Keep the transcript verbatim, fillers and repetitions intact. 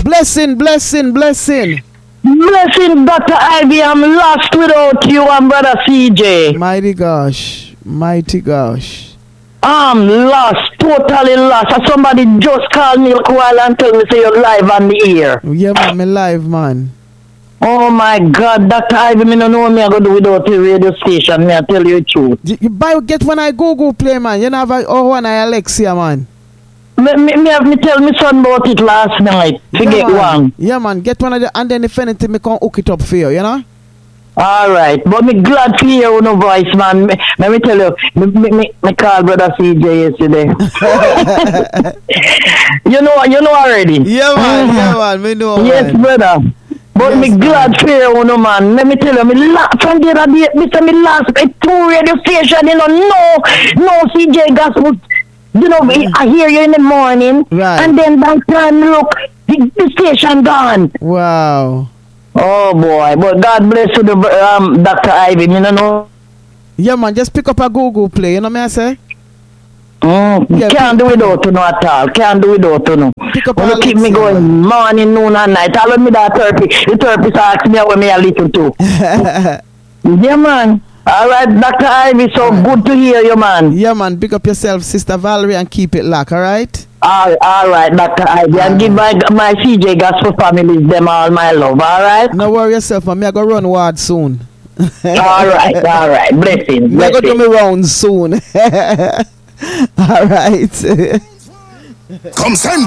Blessing, blessing, blessing. Blessing, Doctor Ivy, I'm lost without you and Brother C J. Mighty gosh, mighty gosh. I'm lost, totally lost. Somebody just called me a while and told me say you're live on the air. Yeah, man, me live, man. Oh my God, Doctor Ivy, me no know me I go do without the radio station. Me I tell you the truth. You, you buy get when I Google Play, man. You know have a oh one I Alexia, man. Me, me, me have me tell me son about it last night. To Yeah, get man. one. Yeah, man. Get one of the and then if anything, me can hook it up for you. You know. All right, but me glad to hear your voice, man. Me, let me tell you, me, me, me, me call Brother C J yesterday. you know, you know already. Yeah, man. Yeah, man. Me know. Yes, man. brother. But Yes, me glad to hear you, man. Let me tell you, me la- from the other day, me say me last eh, two radio station, you know, no, no C J Gospel. You know, me, I hear you in the morning, Right. and then by the time look, the, the station gone. Wow. Oh boy, but God bless you, the, um, Doctor Ivy. Me no know. Yeah, man. Just pick up a Google Play. You know me I say. Mm, Yeah, can't do without you no at all. Can't do without you no. Pick up Wanna Alex, keep me yeah, going man. morning, noon, and night. All of me that therapy. The therapist ask me where me a listen to. Yeah, man. All right, Doctor Ivy. So good to hear you, man. Yeah, man. Pick up yourself, Sister Valerie, and keep it locked. All right. All, all right, Doctor Ivy. And give my my C J Gospel families them all my love. All right. No worry yourself, man. Me I go run ward soon. All right, all right. Blessing. Me I go do Blessing. me rounds soon. All right. Come send